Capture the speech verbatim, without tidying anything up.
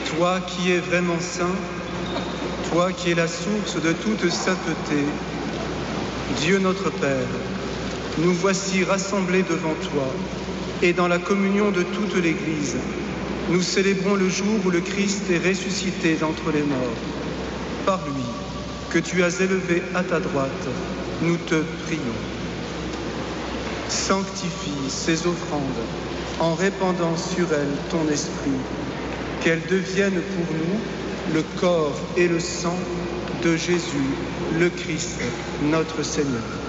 Toi qui es vraiment saint, toi qui es la source de toute sainteté, Dieu notre Père, nous voici rassemblés devant toi et dans la communion de toute l'Église, nous célébrons le jour où le Christ est ressuscité d'entre les morts. Par lui, que tu as élevé à ta droite, nous te prions. Sanctifie ces offrandes en répandant sur elles ton esprit, qu'elles deviennent pour nous le corps et le sang de Jésus, le Christ, notre Seigneur.